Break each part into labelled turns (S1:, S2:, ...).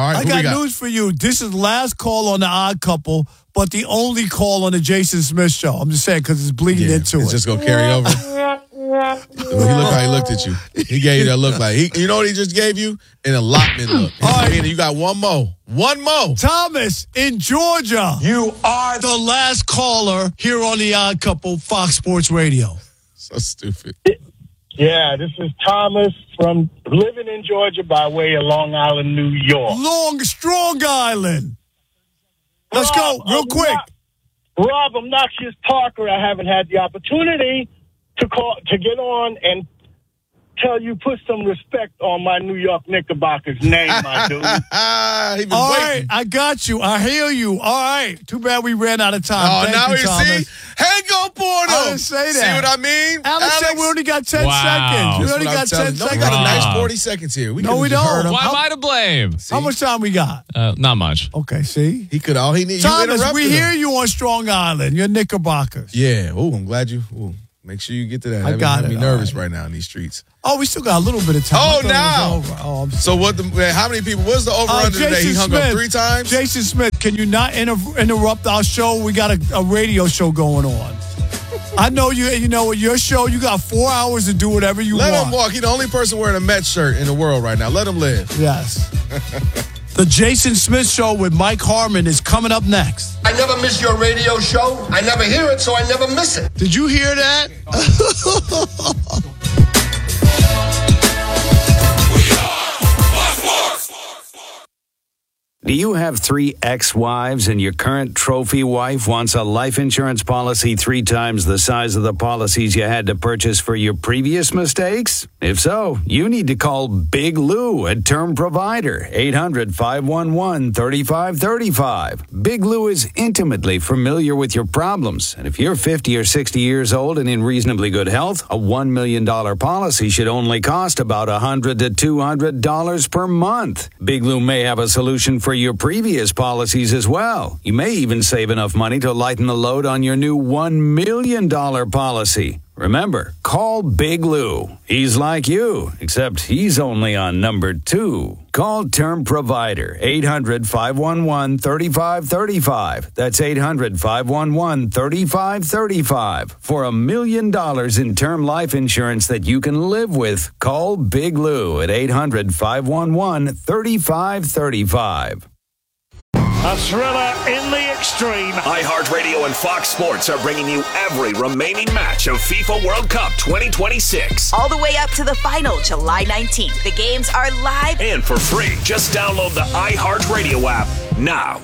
S1: right.
S2: I got news for you. This is the last call on the Odd Couple, but the only call on the Jason Smith show. I'm just saying because it's bleeding into it.
S1: It's just going to carry over. He looked how he looked at you. He gave you that look like, you know what he just gave you? An allotment look. All right. You got one more. One more.
S2: Thomas in Georgia.
S3: You are
S2: the last caller here on the Odd Couple, Fox Sports Radio.
S1: So stupid.
S4: Yeah, this is Thomas from living in Georgia by way of Long Island, New York.
S2: Strong Island. Let's go real quick.
S4: Rob, I'm Noxious Parker. I haven't had the opportunity to get on and tell you, put some respect on my New York Knickerbockers name, my dude.
S2: All right, I got you. I hear you. All right. Too bad we ran out of time.
S1: Oh, now you
S2: Thomas.
S1: see? Hang up on him.
S2: I didn't say that.
S1: See what I mean?
S2: Alex said we only got 10 seconds. We only got 10 seconds.
S1: No, we got a nice 40 seconds here.
S2: No, we don't.
S5: Why am I to blame?
S2: How much time we got?
S5: Not much.
S2: Okay, see?
S1: He could all he needs.
S2: Thomas, we hear you on Strong Island. You're Knickerbockers.
S1: Yeah. Oh, I'm glad you. Ooh. Make sure you get to that.
S2: I got it.
S1: I'm nervous right now in these streets.
S2: Oh, we still got a little bit of time.
S1: Oh, now.
S2: I'm
S1: so what? How many people? What's the over-under today? He hung up 3 times?
S2: Jason Smith, can you not interrupt our show? We got a radio show going on. I know you know, with your show, you got 4 hours to do whatever you want.
S1: Let him walk. He's the only person wearing a Mets shirt in the world right now. Let him live.
S2: Yes. The Jason Smith Show with Mike Harmon is coming up next.
S3: I never miss your radio show. I never hear it, so I never miss it.
S2: Did you hear that?
S6: Do you have 3 ex-wives and your current trophy wife wants a life insurance policy 3 times the size of the policies you had to purchase for your previous mistakes? If so, you need to call Big Lou at Term Provider, 800-511-3535. Big Lou is intimately familiar with your problems, and if you're 50 or 60 years old and in reasonably good health, a $1 million policy should only cost about $100 to $200 per month. Big Lou may have a solution for your previous policies as well. You may even save enough money to lighten the load on your new $1 million policy. Remember, call Big Lou. He's like you, except he's only on number 2. Call Term Provider, 800-511-3535. That's 800-511-3535. For $1 million in term life insurance that you can live with, call Big Lou at 800-511-3535.
S7: A thriller in the extreme.
S8: iHeartRadio and Fox Sports are bringing you every remaining match of FIFA World Cup 2026.
S9: All the way up to the final, July 19th. The games are live
S8: and for free. Just download the iHeartRadio app now.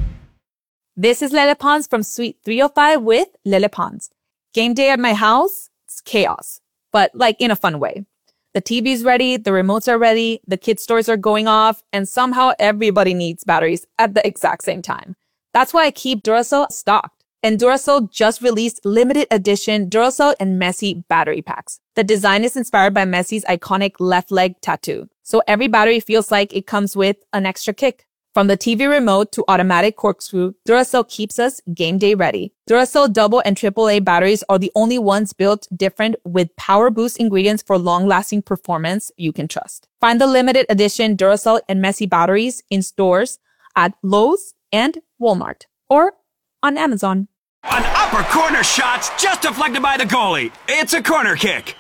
S10: This is Lele Pons from Suite 305 with Lele Pons. Game day at my house, it's chaos, but like in a fun way. The TV's ready, the remotes are ready, the kids' toys are going off, and somehow everybody needs batteries at the exact same time. That's why I keep Duracell stocked. And Duracell just released limited edition Duracell and Messi battery packs. The design is inspired by Messi's iconic left leg tattoo. So every battery feels like it comes with an extra kick. From the TV remote to automatic corkscrew, Duracell keeps us game day ready. Duracell double and AAA batteries are the only ones built different with power boost ingredients for long-lasting performance you can trust. Find the limited edition Duracell and Messi batteries in stores at Lowe's and Walmart or on Amazon.
S11: An upper corner shot just deflected by the goalie. It's a corner kick.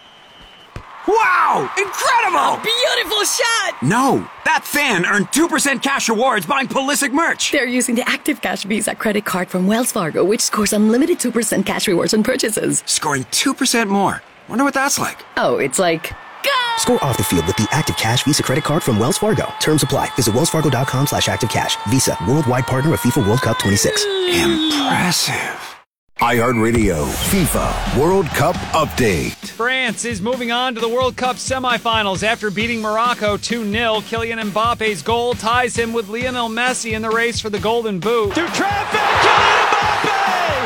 S11: Wow! Incredible!
S12: A beautiful shot!
S11: No, that fan earned 2% cash rewards buying Pulisic merch.
S12: They're using the Active Cash Visa credit card from Wells Fargo, which scores unlimited 2% cash rewards on purchases.
S11: Scoring 2% more. Wonder what that's like.
S12: Oh, it's like...
S13: Go! Score off the field with the Active Cash Visa credit card from Wells Fargo. Terms apply. Visit wellsfargo.com/activecash. Visa, worldwide partner of FIFA World Cup 26.
S11: Impressive.
S14: iHeartRadio FIFA World Cup Update.
S15: France is moving on to the World Cup semifinals after beating Morocco 2-0. Kylian Mbappe's goal ties him with Lionel Messi in the race for the Golden Boot.
S7: To traffic, Kylian Mbappe!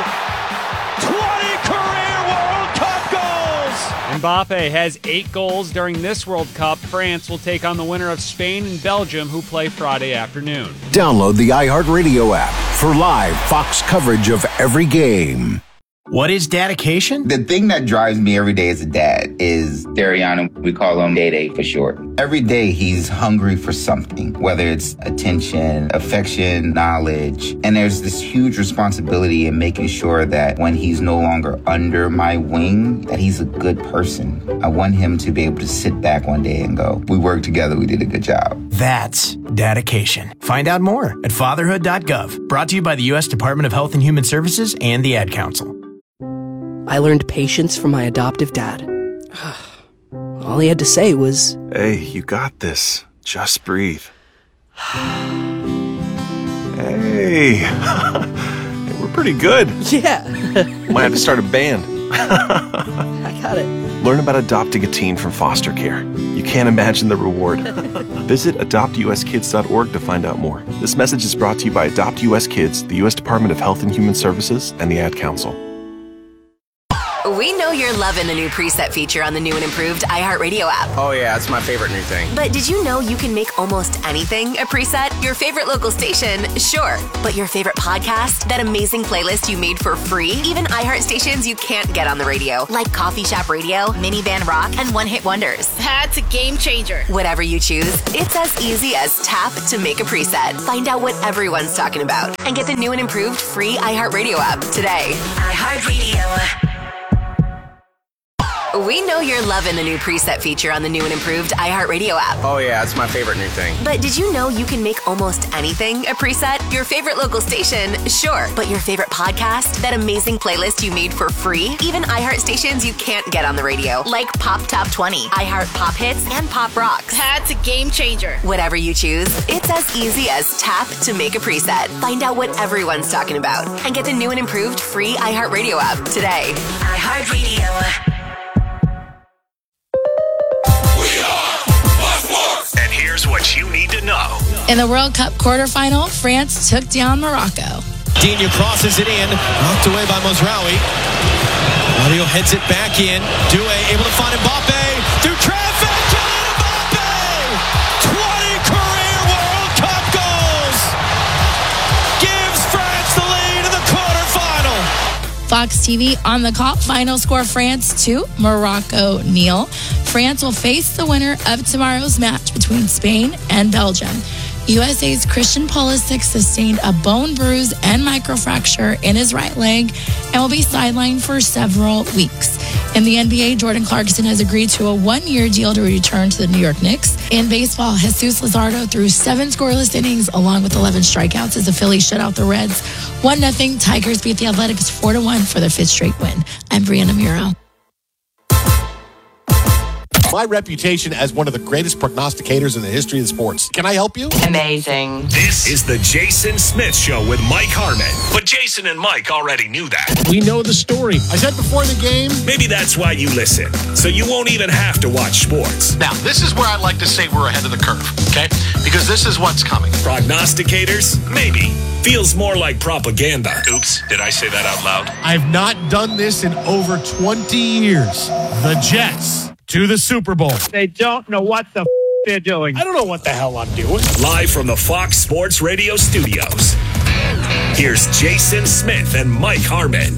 S7: 20 career World Cup goals!
S15: Mbappe has 8 goals during this World Cup. France will take on the winner of Spain and Belgium, who play Friday afternoon.
S14: Download the iHeartRadio app for live Fox coverage of every game.
S16: What is dedication?
S17: The thing that drives me every day as a dad is Dariana. We call him Day for short. Every day he's hungry for something, whether it's attention, affection, knowledge. And there's this huge responsibility in making sure that when he's no longer under my wing, that he's a good person. I want him to be able to sit back one day and go, we worked together, we did a good job.
S16: That's dedication. Find out more at fatherhood.gov. Brought to you by the U.S. Department of Health and Human Services and the Ad Council.
S18: I learned patience from my adoptive dad. All he had to say was,
S19: "Hey, you got this. Just breathe." Hey, we're pretty good.
S18: Yeah.
S19: Might have to start a band.
S18: I got it.
S19: Learn about adopting a teen from foster care. You can't imagine the reward. Visit adoptuskids.org to find out more. This message is brought to you by Adopt US Kids, the U.S. Department of Health and Human Services, and the Ad Council.
S20: We know you're loving the new preset feature on the new and improved iHeartRadio app.
S21: Oh yeah, it's my favorite new thing.
S20: But did you know you can make almost anything a preset? Your favorite local station, sure. But your favorite podcast? That amazing playlist you made for free? Even iHeart stations you can't get on the radio, like Coffee Shop Radio, Minivan Rock, and One Hit Wonders.
S22: That's a game changer.
S20: Whatever you choose, it's as easy as tap to make a preset. Find out what everyone's talking about and get the new and improved free iHeartRadio app today. iHeartRadio. We know you're loving the new preset feature on the new and improved iHeartRadio app.
S21: Oh yeah, it's my favorite new thing.
S20: But did you know you can make almost anything a preset? Your favorite local station, sure. But your favorite podcast? That amazing playlist you made for free? Even iHeart stations you can't get on the radio, like Pop Top 20, iHeart Pop Hits, and Pop Rocks.
S22: That's a game changer.
S20: Whatever you choose, it's as easy as tap to make a preset. Find out what everyone's talking about and get the new and improved free iHeartRadio app today. iHeartRadio.
S8: And here's what you need to know.
S23: In the World Cup quarterfinal, France took down Morocco.
S24: Digne crosses it in, knocked away by Mazraoui. Mario heads it back in. Doué able to find Mbappe through traffic. Kylian Mbappe! 20 career World Cup goals! Gives France the lead in the quarterfinal.
S23: Fox TV on the call. Final score, France 2, Morocco 0. France will face the winner of tomorrow's match between Spain and Belgium. USA's Christian Pulisic sustained a bone bruise and microfracture in his right leg and will be sidelined for several weeks. In the NBA, Jordan Clarkson has agreed to a one-year deal to return to the New York Knicks. In baseball, Jesus Luzardo threw 7 scoreless innings along with 11 strikeouts as the Phillies shut out the Reds. 1-0, Tigers beat the Athletics 4-1 for their 5th straight win. I'm Brianna Muro.
S25: My reputation as one of the greatest prognosticators in the history of sports. Can I help you?
S8: Amazing. This is the Jason Smith Show with Mike Harmon. But Jason and Mike already knew that.
S25: We know the story. I said before the game.
S8: Maybe that's why you listen. So you won't even have to watch sports.
S25: Now, this is where I'd like to say we're ahead of the curve, okay? Because this is what's coming.
S8: Prognosticators? Maybe. Feels more like propaganda. Oops, did I say that out loud?
S25: I've not done this in over 20 years. The Jets to the Super Bowl.
S4: They don't know what the they're doing.
S25: I don't know what the hell I'm doing.
S8: Live from the Fox Sports Radio studios. Here's Jason Smith and Mike Harmon.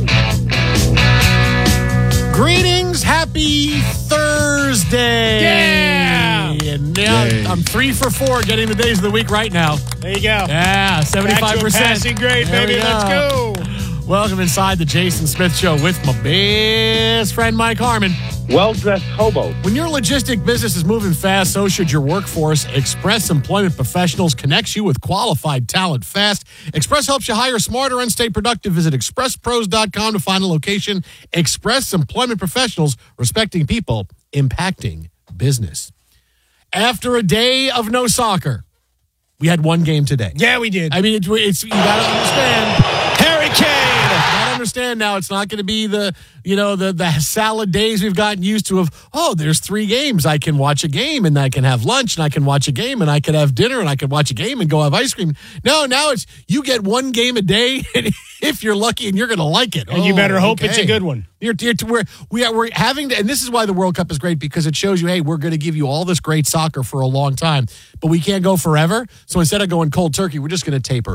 S25: Greetings, happy Thursday.
S2: Yeah.
S25: And now I'm 3 for 4 getting the days of the week right now.
S2: There you go.
S25: Yeah, 75%.
S2: Back to a passing grade, baby. Let's go.
S25: Welcome inside the Jason Smith Show with my best friend, Mike Harmon.
S4: Well-dressed hobo.
S25: When your logistic business is moving fast, so should your workforce. Express Employment Professionals connects you with qualified talent fast. Express helps you hire smarter and stay productive. Visit expresspros.com to find a location. Express Employment Professionals, respecting people, impacting business. After a day of no soccer, we had one game today.
S2: Yeah, we did.
S25: I mean, it's you got to understand.
S2: Harry Kane.
S25: I understand now it's not going to be the salad days we've gotten used to of, oh, there's 3 games. I can watch a game and I can have lunch and I can watch a game and I can have dinner and I can watch a game and go have ice cream. No, now it's you get one game a day and if you're lucky and you're going to like it.
S2: And you better hope it's a good one.
S25: We're having to, and this is why the World Cup is great because it shows you, hey, we're going to give you all this great soccer for a long time, but we can't go forever. So instead of going cold turkey, we're just going to taper it.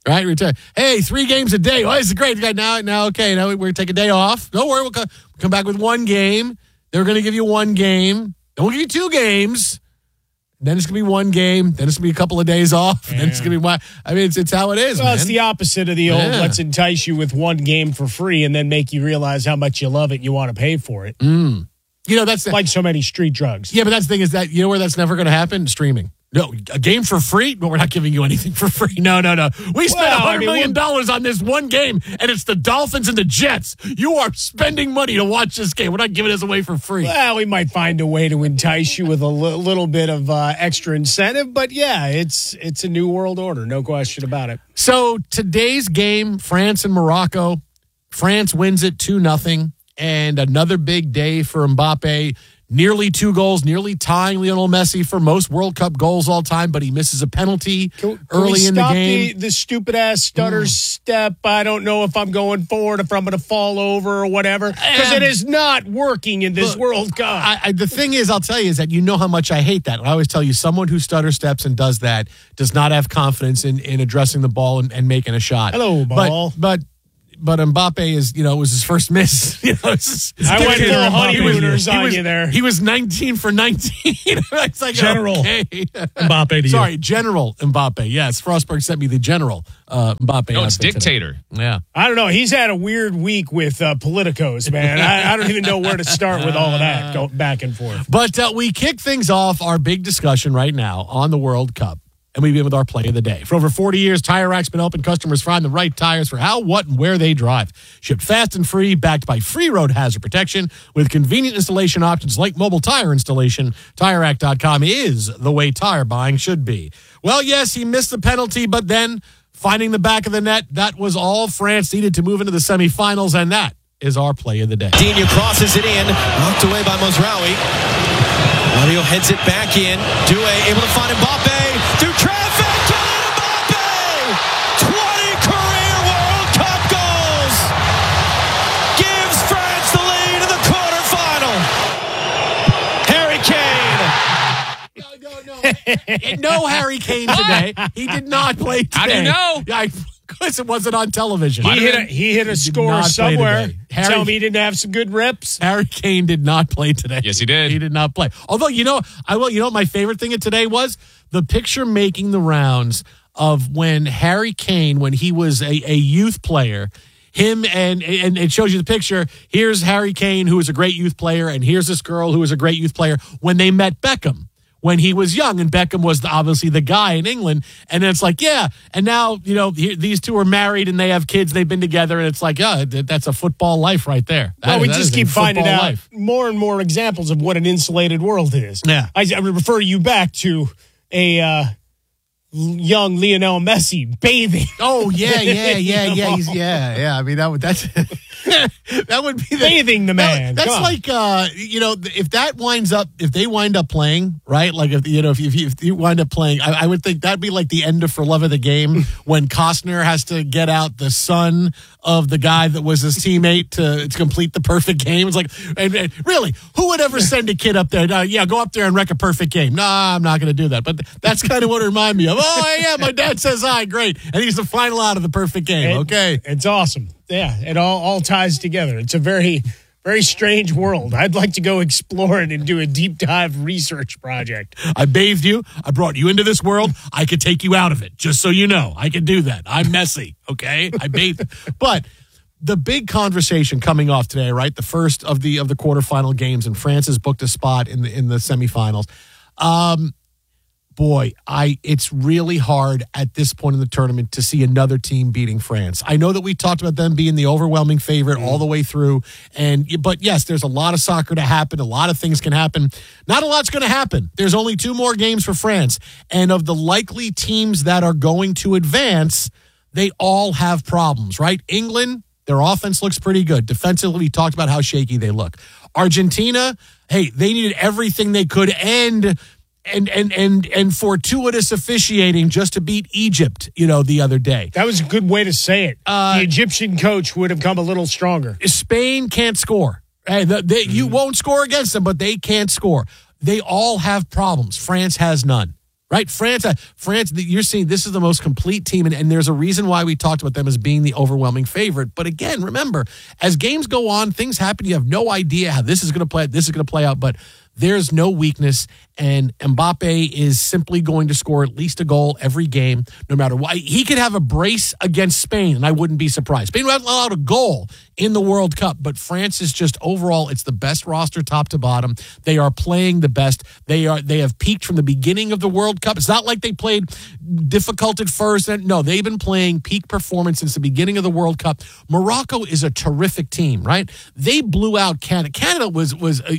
S25: Right? Hey, 3 games a day. Oh, this is great. Now, okay, now we're going to take a day off. Don't worry, we'll come back with 1 game. They're going to give you 1 game. Then we'll give you 2 games. Then it's going to be 1 game. Then it's going to be a couple of days off. Yeah. Then it's going to be one. I mean, it's how it is,
S1: well,
S25: man.
S1: It's the opposite of the old let's entice you with 1 game for free and then make you realize how much you love it and you want to pay for it.
S25: You know, that's
S1: like so many street drugs.
S25: Yeah, but that's the thing is that, you know where that's never going to happen? Streaming. No, a game for free? But we're not giving you anything for free. No. We spent $100 million on this 1 game, and it's the Dolphins and the Jets. You are spending money to watch this game. We're not giving this away for free.
S1: Well, we might find a way to entice you with a little bit of extra incentive, but yeah, it's a new world order, no question about it.
S25: So today's game, France and Morocco. France wins it 2-0, and another big day for Mbappe. Nearly 2 goals, nearly tying Lionel Messi for most World Cup goals all time, but he misses a penalty early in the game.
S1: The stupid-ass stutter step. I don't know if I'm going forward, if I'm going to fall over or whatever, because it is not working in this World Cup.
S25: The thing is, I'll tell you, is that you know how much I hate that. I always tell you, someone who stutter steps and does that does not have confidence in addressing the ball and making a shot.
S1: Hello, ball.
S25: But Mbappe is, it was his first miss.
S1: I went full honeymooners on you there.
S25: He was 19 for 19. It's like,
S1: General Mbappe to you.
S25: Sorry, General Mbappe. Yes, Frostberg sent me the General Mbappe.
S3: No, it's Dictator.
S25: Today. Yeah.
S1: I don't know. He's had a weird week with politicos, man. I don't even know where to start with all of that, go back and forth.
S25: But we kick things off our big discussion right now on the World Cup. And we begin with our play of the day. For over 40 years, Tire Rack's been helping customers find the right tires for how, what, and where they drive. Shipped fast and free, backed by free road hazard protection, with convenient installation options like mobile tire installation. TireRack.com is the way tire buying should be. Well, yes, he missed the penalty, but then finding the back of the net, that was all France needed to move into the semifinals, and that is our play of the day.
S24: Digne crosses it in, knocked away by Mozraoui. Mario heads it back in. Doué able to find Mbappe through traffic. Kylian Mbappe! 20 career World Cup goals! Gives France the lead in the quarterfinal. Harry Kane.
S25: No Harry Kane today. He did not play today.
S3: How do you know?
S25: Yeah, because it wasn't on television.
S1: He hit a score somewhere. Tell me he didn't have some good reps.
S25: Harry Kane did not play today.
S3: Yes, he did.
S25: He did not play. Although, what my favorite thing of today was the picture making the rounds of when Harry Kane, when he was a youth player, him and it shows you the picture. Here's Harry Kane, who was a great youth player, and here's this girl who was a great youth player when they met Beckham. When he was young, and Beckham was obviously the guy in England, and then it's like, yeah, and now, these two are married and they have kids, they've been together, and it's like, yeah, that's a football life right there.
S1: We just keep finding out more and more examples of what an insulated world is.
S25: Yeah.
S1: I refer you back to a young Lionel Messi bathing.
S25: Oh, yeah. I mean, that would be
S1: bathing the man.
S25: That's like, if they wind up playing, right? Like, if you wind up playing, I would think that'd be like the end of For Love of the Game when Costner has to get out the son of the guy that was his teammate to complete the perfect game. It's like, and really, who would ever send a kid up there? Go up there and wreck a perfect game. No, I'm not going to do that. But that's kind of what it reminded me of. Oh, yeah, my dad says hi, great. And he's the final out of the perfect game. Okay.
S1: It's awesome. Yeah, it all ties together. It's a very, very strange world. I'd like to go explore it and do a deep dive research project.
S25: I bathed you. I brought you into this world. I could take you out of it, just so you know. I can do that. I'm messy, okay? I bathed. But the big conversation coming off today, right? The first of the quarterfinal games, and France has booked a spot in the semifinals. Boy, it's really hard at this point in the tournament to see another team beating France. I know that we talked about them being the overwhelming favorite all the way through, but yes, there's a lot of soccer to happen. A lot of things can happen. Not a lot's going to happen. There's only 2 more games for France, and of the likely teams that are going to advance, they all have problems, right? England, their offense looks pretty good. Defensively, we talked about how shaky they look. Argentina, hey, they needed everything they could and fortuitous officiating just to beat Egypt, the other day.
S1: That was a good way to say it. The Egyptian coach would have come a little stronger.
S25: Spain can't score. You won't score against them, but they can't score. They all have problems. France has none. Right, France. You're seeing this is the most complete team, and there's a reason why we talked about them as being the overwhelming favorite. But again, remember, as games go on, things happen. You have no idea how this is going to play. This is going to play out, but there's no weakness, and Mbappe is simply going to score at least a goal every game, no matter what. He could have a brace against Spain, and I wouldn't be surprised. Spain hasn't allowed a goal in the World Cup, but France is just overall, it's the best roster top to bottom. They are playing the best. They have peaked from the beginning of the World Cup. It's not like they played difficult at first. No, they've been playing peak performance since the beginning of the World Cup. Morocco is a terrific team, right? They blew out Canada. Canada was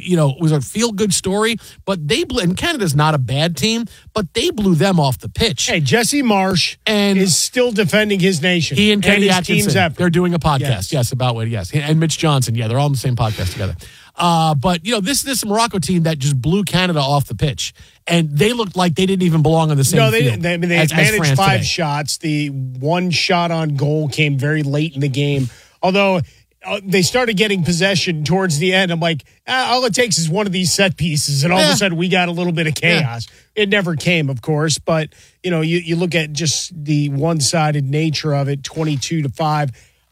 S25: a feel-good story, but and Canada's not a bad team, but they blew them off the pitch.
S1: Hey, Jesse Marsh is still defending his nation.
S25: He and Kenny
S1: his
S25: Atkinson,
S1: team's effort.
S25: they're doing a podcast, yes about what, yes. And Mitch Johnson, they're all on the same podcast together. But, this Morocco team that just blew Canada off the pitch, and they looked like they didn't even belong on the same field.
S1: They managed 5 shots. The one shot on goal came very late in the game, although they started getting possession towards the end. I'm like, all it takes is one of these set pieces, and all of a sudden we got a little bit of chaos. Yeah. It never came, of course, but you look at just the one-sided nature of it, 22-5.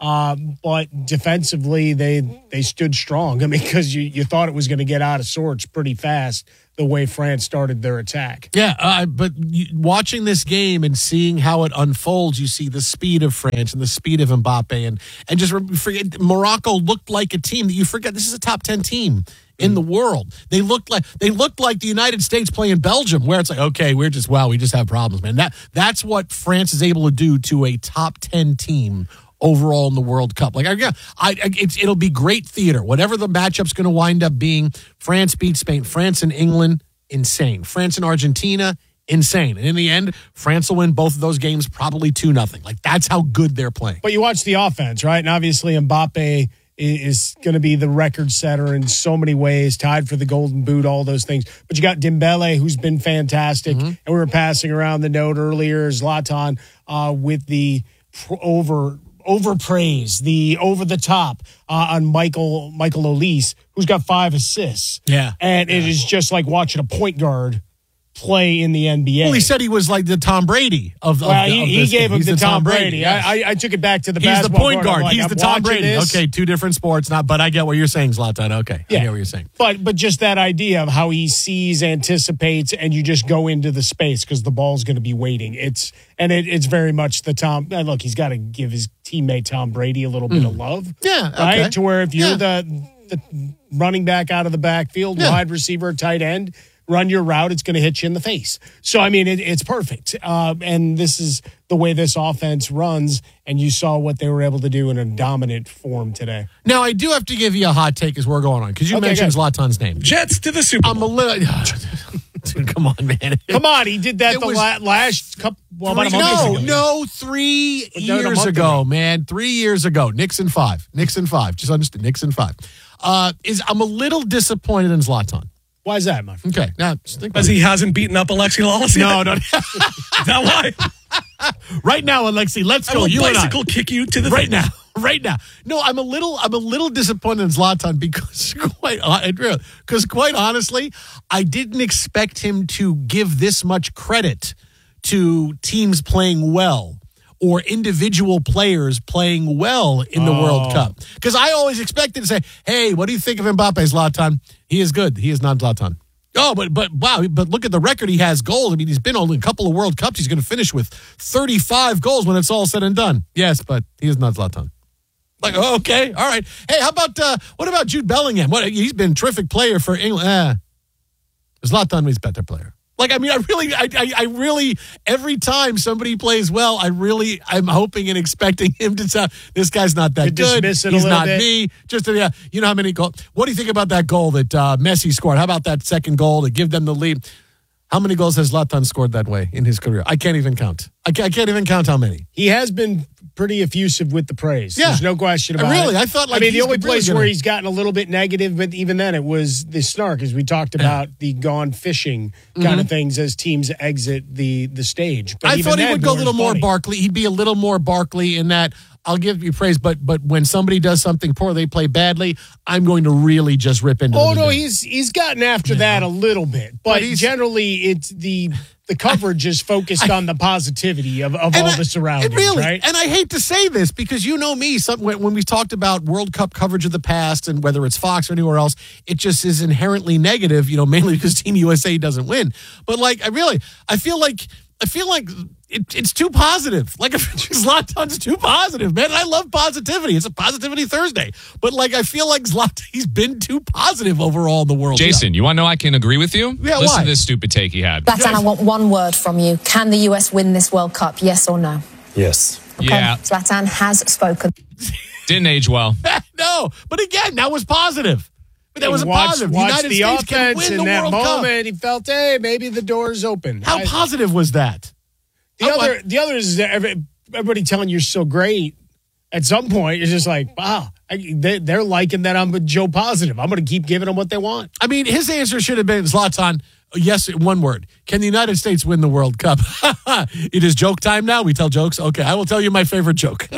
S1: But defensively, they stood strong. I mean, because you thought it was going to get out of sorts pretty fast the way France started their attack.
S25: Yeah, but watching this game and seeing how it unfolds, you see the speed of France and the speed of Mbappe, and just forget Morocco looked like a team that you forget. This is a top 10 team in the world. They looked like the United States playing Belgium, where it's like, okay, we just have problems, man. That's what France is able to do to a top 10 team overall in the World Cup. It'll be great theater. Whatever the matchup's going to wind up being, France beats Spain. France and England, insane. France and Argentina, insane. And in the end, France will win both of those games probably 2-0. That's how good they're playing.
S1: But you watch the offense, right? And obviously Mbappe is going to be the record setter in so many ways, tied for the Golden Boot, all those things. But you got Dembele, who's been fantastic. And we were passing around the note earlier, Zlatan with the overpraise, the over the top on Michael Olise, who's got 5 assists.
S25: Yeah.
S1: And it is just like watching a point guard play in the NBA.
S25: Well, he said he was like the Tom Brady of
S1: he gave him
S25: He's
S1: the Tom Brady.
S25: Yes.
S1: I took it back to the
S25: He's
S1: basketball
S25: the point guard.
S1: Like,
S25: He's the Tom Brady. This. Okay, 2 different sports, but I get what you're saying, Zlatan. Okay, I get what you're saying.
S1: But just that idea of how he sees, anticipates, and you just go into the space because the ball's going to be waiting. It's very much the Tom. Look, he's got to give his teammate Tom Brady a little bit of love.
S25: Yeah,
S1: right.
S25: Okay.
S1: To where if you're the running back out of the backfield, wide receiver, tight end, run your route, it's going to hit you in the face. So, I mean, it's perfect. And this is the way this offense runs, and you saw what they were able to do in a dominant form today.
S25: Now, I do have to give you a hot take as we're going on, because you mentioned Zlatan's name.
S3: Jets to the Super Bowl.
S25: I'm a little... Dude, come on, man.
S1: Come on, he did that last couple... Well, about a month ago.
S25: No, 3 years ago, man. 3 years ago. Nixon 5. Just understand, Nixon 5. I'm a little disappointed in Zlatan.
S1: Why is that, my friend?
S25: Okay, now just think
S3: because he hasn't beaten up Alexi Lawless yet.
S25: No.
S3: Is that why?
S25: Right now, Alexi, let's go.
S3: You bicycle kick you to the
S25: right now. Right now. No, I'm a little disappointed in Zlatan because quite honestly, I didn't expect him to give this much credit to teams playing well or individual players playing well in the World Cup. Because I always expected to say, hey, what do you think of Mbappe, Zlatan? He is good. He is not Zlatan. Oh, but wow, but look at the record he has goals. I mean, he's been only a couple of World Cups. He's going to finish with 35 goals when it's all said and done. Yes, but he is not Zlatan. Like, okay, all right. Hey, what about Jude Bellingham? He's been a terrific player for England. Zlatan is a better player. Like, I mean, I really, every time somebody plays well, I'm hoping and expecting him to sound, this guy's not that good. He's not me. Just, you know how many goals. What do you think about that goal that Messi scored? How about that second goal to give them the lead? How many goals has Zlatan scored that way in his career? I can't even count. I can't even count how many.
S1: He has been pretty effusive with the praise.
S25: Yeah.
S1: There's no question about it.
S25: Really? I thought
S1: the only place where he's gotten a little bit negative, but even then it was the snark, as we talked about the gone fishing kind of things as teams exit the stage. But
S25: I thought he would go a little more Barkley. He'd be a little more Barkley in that, I'll give you praise, but when somebody does something poor, they play badly, I'm going to really just rip into them.
S1: Oh, no, he's gotten after that a little bit. But generally, it's the coverage is focused on the positivity of all the surroundings, right?
S25: And I hate to say this because you know me, when we talked about World Cup coverage of the past and whether it's Fox or anywhere else, it just is inherently negative, mainly because Team USA doesn't win. But I feel like it's too positive. Like, Zlatan's too positive, man. I love positivity. It's a Positivity Thursday. But, I feel like Zlatan, he's been too positive overall in the World Cup.
S5: Jason, you want to know I can agree with you?
S25: Yeah,
S5: Listen
S25: why?
S5: to this stupid take he had.
S6: Zlatan, I want one word from you. Can the US win this World Cup, yes or no?
S5: Yes.
S6: Okay.
S5: Yeah.
S6: Zlatan has spoken.
S5: Didn't age well.
S25: No, but again, that was positive. But that was a positive. The
S1: Watched
S25: United
S1: the
S25: States can
S1: offense
S25: win
S1: in
S25: the
S1: that
S25: World
S1: moment.
S25: Cup.
S1: He felt, hey, maybe the door's open.
S25: How positive was that?
S1: The other is that everybody telling you're so great. At some point, you're just like, wow, they're liking that I'm Joe Positive. I'm going to keep giving them what they want.
S25: I mean, his answer should have been, Zlatan, yes, one word. Can the United States win the World Cup? It is joke time now. We tell jokes. Okay, I will tell you my favorite joke.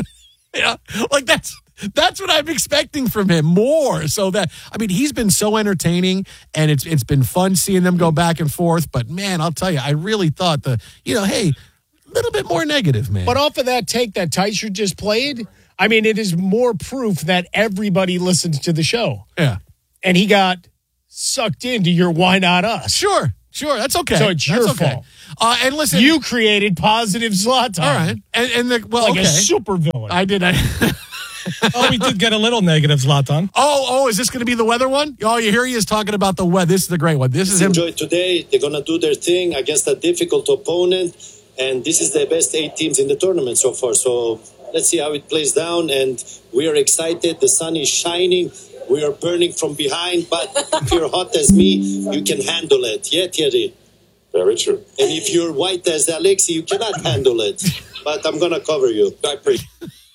S25: That's what I'm expecting from him more. So he's been so entertaining, and it's been fun seeing them go back and forth. But man, I'll tell you, I really thought hey, a little bit more negative, man.
S1: But off of that take that Teicher just played, it is more proof that everybody listens to the show.
S25: Yeah.
S1: And he got sucked into your why not us.
S25: Sure. That's okay.
S1: So it's your fault.
S25: And listen,
S1: you created positive Zlatan.
S25: All right. And
S1: a super villain.
S25: I did.
S3: We did get a little negative, Zlatan.
S25: Oh, is this going to be the weather one? Oh, you hear he is talking about the weather. This is the great one. This is him.
S9: Enjoy today. They're going to do their thing against a difficult opponent. And this is the best 8 teams in the tournament so far. So let's see how it plays down. And we are excited. The sun is shining. We are burning from behind. But if you're hot as me, you can handle it. Yeah, Thierry? Very true. And if you're white as Alexi, you cannot handle it. But I'm going to cover you. I appreciate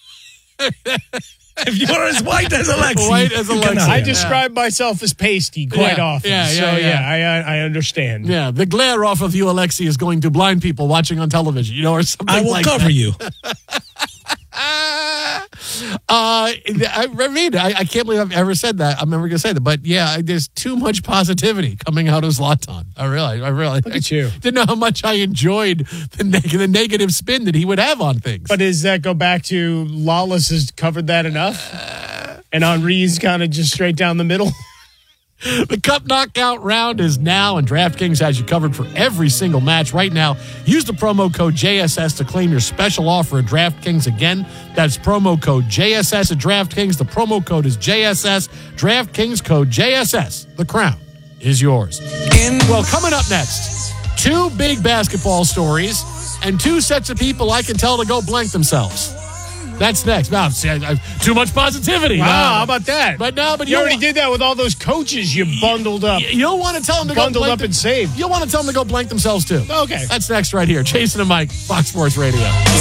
S3: If you're as white as Alexi.
S1: I describe myself as pasty quite often. I understand.
S25: Yeah, the glare off of you, Alexi, is going to blind people watching on television, or something like that.
S3: I will cover you.
S25: I can't believe I've ever said that. I'm never going to say that. But yeah, there's too much positivity coming out of Zlatan. I really
S1: Look at you.
S25: Didn't know how much I enjoyed the negative spin that he would have on things.
S1: But does that go back to Lawless has covered that enough? And Henri's kind of just straight down the middle?
S25: The Cup Knockout round is now, and DraftKings has you covered for every single match. Right now, use the promo code JSS to claim your special offer at DraftKings. Again, that's promo code JSS at DraftKings. The promo code is JSS. DraftKings code JSS. The crown is yours. Well, coming up next, 2 big basketball stories and 2 sets of people I can tell to go blank themselves. That's next. Now, too much positivity.
S1: Wow, how about that?
S25: But
S1: you already did that with all those coaches you bundled up.
S25: You don't want to tell them to
S1: bundled up and saved.
S25: You'll want to tell them to go blank themselves too.
S1: Okay.
S25: That's next right here. Jason and Mike, Fox Sports Radio.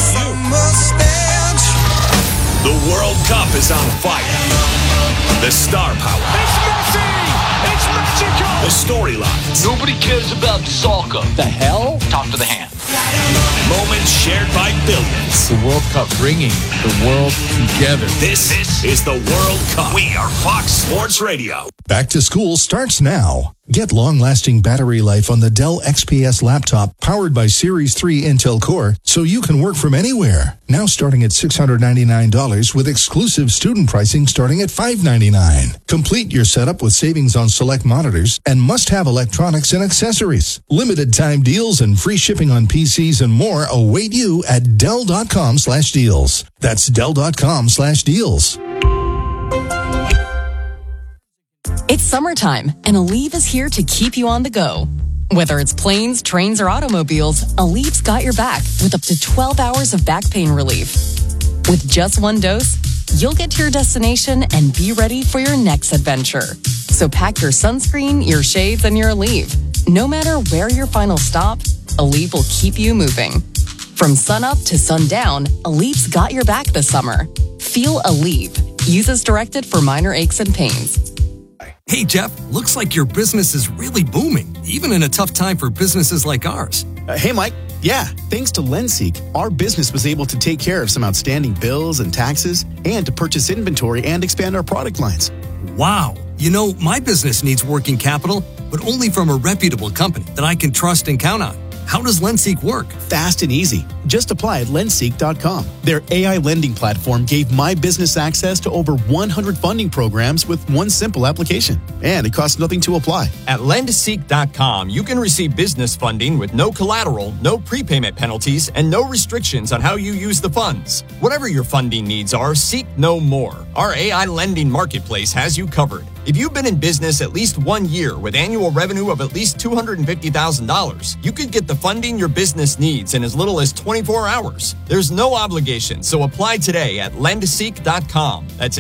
S8: The World Cup is on fire. The star power.
S7: It's Messi! It's Mexico!
S8: The storylines.
S10: Nobody cares about soccer. The hell? Talk to the hand.
S8: Moments shared by billions.
S12: The World Cup bringing the world together.
S8: This is the World Cup. We are Fox Sports Radio.
S26: Back to school starts now. Get long-lasting battery life on the Dell XPS laptop powered by Series 3 Intel Core so you can work from anywhere. Now starting at $699 with exclusive student pricing starting at $599. Complete your setup with savings on select monitors and must-have electronics and accessories. Limited time deals and free shipping on PCs and more await you at Dell.com/deals. That's Dell.com/deals.
S27: It's summertime, and Aleve is here to keep you on the go. Whether it's planes, trains, or automobiles, Aleve's got your back with up to 12 hours of back pain relief. With just 1 dose, you'll get to your destination and be ready for your next adventure. So pack your sunscreen, your shades, and your Aleve. No matter where your final stop, Aleve will keep you moving. From sunup to sundown, Aleve's got your back this summer. Feel Aleve. Use as directed for minor aches and pains.
S28: Hey, Jeff, looks like your business is really booming, even in a tough time for businesses like ours.
S29: Hey, Mike,
S11: Yeah, thanks to LendSeek, our business was able to take care of some outstanding bills and taxes and to purchase inventory and expand our product lines.
S13: Wow. You know, my business needs working capital, but only from a reputable company that I can trust and count on. How does LendSeek work?
S11: Fast and easy. Just apply at lendseek.com. Their AI lending platform gave my business access to over 100 funding programs with one simple application. And it costs nothing to apply.
S14: At lendseek.com, you can receive business funding with no collateral, no prepayment penalties, and no restrictions on how you use the funds. Whatever your funding needs are, seek no more. Our AI lending marketplace has you covered. If you've been in business at least 1 year with annual revenue of at least $250,000, you could get the funding your business needs in as little as 24 hours. There's no obligation, so apply today at lendseek.com. That's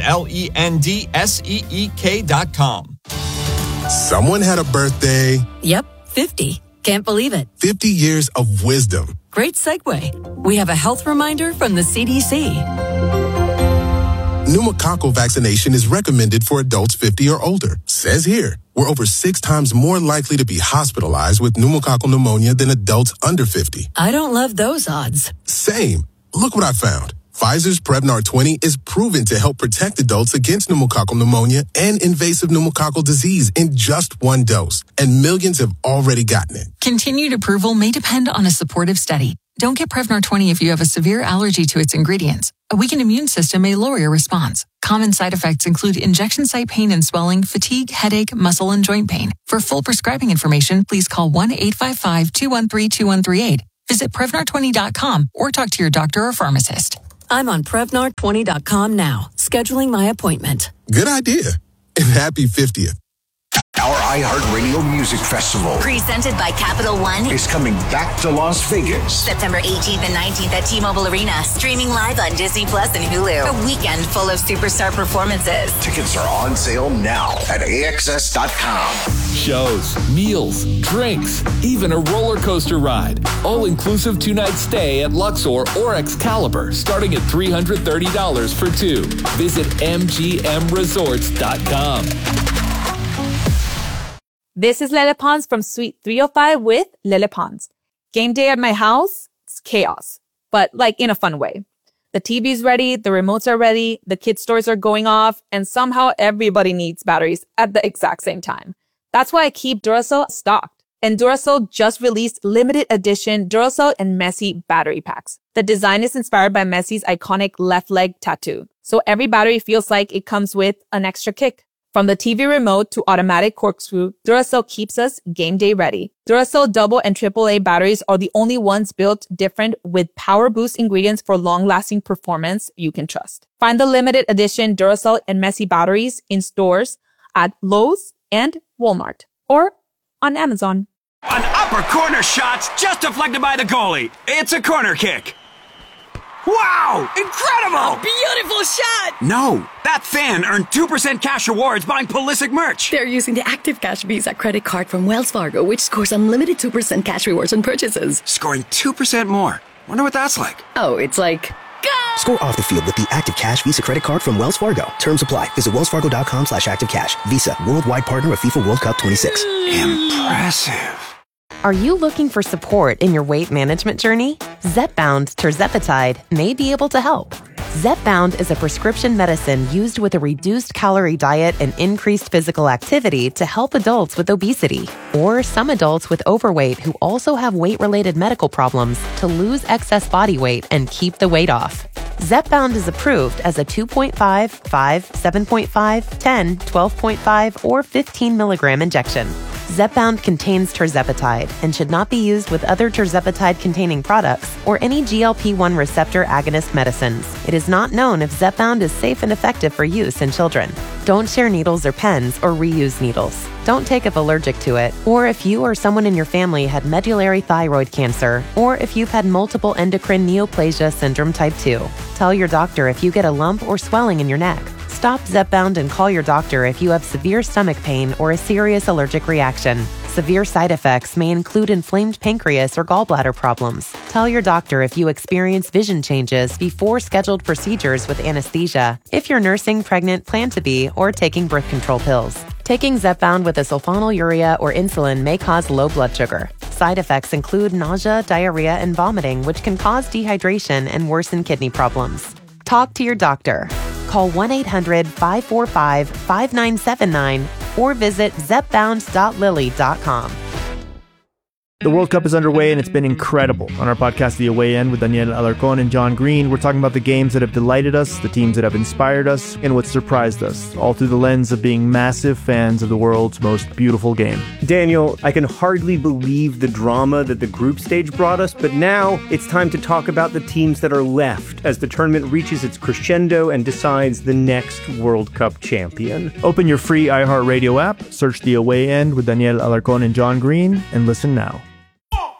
S14: LENDSEEK.com.
S15: Someone had a birthday.
S27: Yep, 50. Can't believe it.
S15: 50 years of wisdom.
S27: Great segue. We have a health reminder from the CDC.
S15: Pneumococcal vaccination is recommended for adults 50 or older. Says here, we're over 6 times more likely to be hospitalized with pneumococcal pneumonia than adults under 50.
S27: I don't love those odds.
S15: Same. Look what I found. Pfizer's Prevnar 20 is proven to help protect adults against pneumococcal pneumonia and invasive pneumococcal disease in just 1 dose. And millions have already gotten it.
S27: Continued approval may depend on a supportive study. Don't get Prevnar 20 if you have a severe allergy to its ingredients. A weakened immune system may lower your response. Common side effects include injection site pain and swelling, fatigue, headache, muscle, and joint pain. For full prescribing information, please call 1-855-213-2138. Visit Prevnar20.com or talk to your doctor or pharmacist. I'm on Prevnar20.com now, scheduling my appointment.
S15: Good idea. And happy 50th.
S8: Our iHeartRadio Music Festival,
S20: presented by Capital One,
S8: is coming back to Las Vegas.
S20: September 18th and 19th at T-Mobile Arena, streaming live on Disney Plus and Hulu. A weekend full of superstar performances.
S8: Tickets are on sale now at AXS.com.
S12: Shows, meals, drinks, even a roller coaster ride. All-inclusive 2-night stay at Luxor or Excalibur, starting at $330 for 2. Visit MGMResorts.com.
S16: This is Lele Pons from Suite 305 with Lele Pons. Game day at my house, it's chaos, but like in a fun way. The TV's ready, the remotes are ready, the kids' toys are going off, and somehow everybody needs batteries at the exact same time. That's why I keep Duracell stocked. And Duracell just released limited edition Duracell and Messi battery packs. The design is inspired by Messi's iconic left leg tattoo, so every battery feels like it comes with an extra kick. From the TV remote to automatic corkscrew, Duracell keeps us game day ready. Duracell double and AAA batteries are the only ones built different with power boost ingredients for long-lasting performance you can trust. Find the limited edition Duracell and Messi batteries in stores at Lowe's and Walmart or on Amazon.
S17: An upper corner shot's just deflected by the goalie. It's a corner kick. Wow! Incredible!
S22: A beautiful shot!
S17: No, that fan earned 2% cash rewards buying Pulisic merch.
S22: They're using the Active Cash Visa credit card from Wells Fargo, which scores unlimited 2% cash rewards on purchases.
S17: Scoring 2% more. Wonder what that's like.
S22: Oh, it's like...
S18: Go! Score off the field with the Active Cash Visa credit card from Wells Fargo. Terms apply. Visit wellsfargo.com/activecash. Visa, worldwide partner of FIFA World Cup 26.
S17: Impressive.
S28: Are you looking for support in your weight management journey? Zepbound tirzepatide may be able to help. Zepbound is a prescription medicine used with a reduced calorie diet and increased physical activity to help adults with obesity or some adults with overweight who also have weight-related medical problems to lose excess body weight and keep the weight off. Zepbound is approved as a 2.5, 5, 7.5, 10, 12.5, or 15 milligram injection. Zepbound contains tirzepatide and should not be used with other tirzepatide-containing products or any GLP-1 receptor agonist medicines. It is not known if Zepbound is safe and effective for use in children. Don't share needles or pens or reuse needles. Don't take if allergic to it, or if you or someone in your family had medullary thyroid cancer, or if you've had multiple endocrine neoplasia syndrome type 2. Tell your doctor if you get a lump or swelling in your neck. Stop Zepbound and call your doctor if you have severe stomach pain or a serious allergic reaction. Severe side effects may include inflamed pancreas or gallbladder problems. Tell your doctor if you experience vision changes before scheduled procedures with anesthesia, if you're nursing, pregnant, plan to be, or taking birth control pills. Taking Zepbound with a sulfonylurea or insulin may cause low blood sugar. Side effects include nausea, diarrhea, and vomiting, which can cause dehydration and worsen kidney problems. Talk to your doctor. Call 1-800-545-5979 or visit zepbound.lilly.com.
S2: The World Cup is underway and it's been incredible. On our podcast, The Away End, with Daniel Alarcón and John Green, we're talking about the games that have delighted us, the teams that have inspired us, and what surprised us, all through the lens of being massive fans of the world's most beautiful game.
S4: Daniel, I can hardly believe the drama that the group stage brought us, but now it's time to talk about the teams that are left as the tournament reaches its crescendo and decides the next World Cup champion.
S2: Open your free iHeartRadio app, search The Away End with Daniel Alarcón and John Green, and listen now.